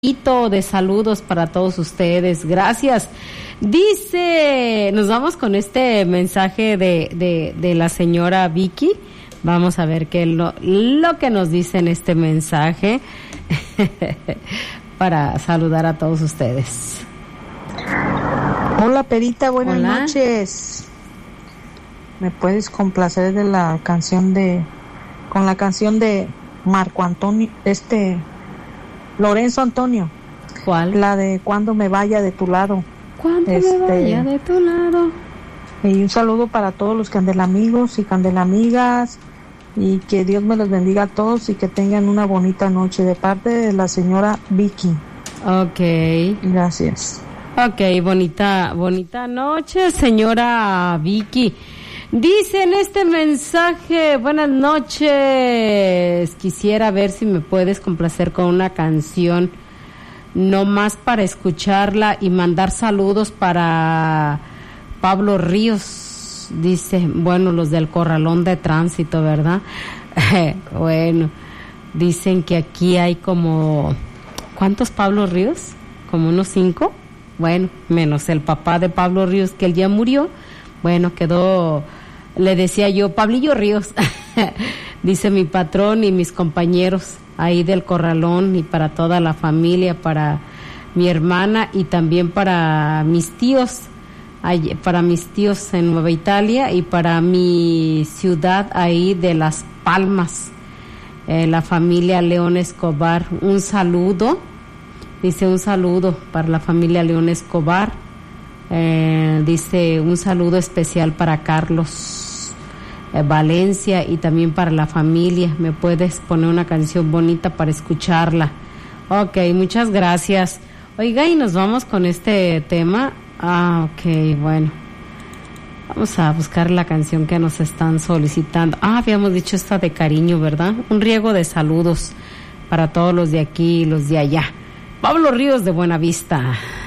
de saludos para todos ustedes. Gracias. Dice, nos vamos con este mensaje de la señora Vicky. Vamos a ver qué lo que nos dice en este mensaje para saludar a todos ustedes. Hola, Perita, buenas noches. ¿Me puedes complacer de la canción con la canción de Marco Antonio, Lorenzo Antonio? ¿Cuál? La de Cuando me vaya de tu lado. Cuando me vaya de tu lado. Y un saludo para todos los candelamigos y candelamigas, y que Dios me los bendiga a todos y que tengan una bonita noche de parte de la señora Vicky. Okay. Gracias. Okay, bonita noche, señora Vicky. Dice en este mensaje, buenas noches, quisiera ver si me puedes complacer con una canción, no más para escucharla y mandar saludos para Pablo Ríos, dice, bueno, los del Corralón de Tránsito, ¿verdad? Bueno, dicen que aquí hay como, ¿cuántos Pablo Ríos? Como unos 5, bueno, menos el papá de Pablo Ríos, que él ya murió, bueno, quedó... Le decía yo, Pablillo Ríos, dice mi patrón y mis compañeros ahí del Corralón, y para toda la familia, para mi hermana y también para mis tíos en Nueva Italia y para mi ciudad ahí de Las Palmas, la familia León Escobar. Un saludo, dice un saludo para la familia León Escobar. Dice un saludo especial para Carlos Valencia y también para la familia. ¿Me puedes poner una canción bonita para escucharla? Ok, muchas gracias. Oiga, y nos vamos con este tema. Ok, bueno. Vamos a buscar la canción que nos están solicitando. Habíamos dicho esta de cariño, ¿verdad? Un riego de saludos para todos los de aquí y los de allá. Pablo Ríos de Buenavista.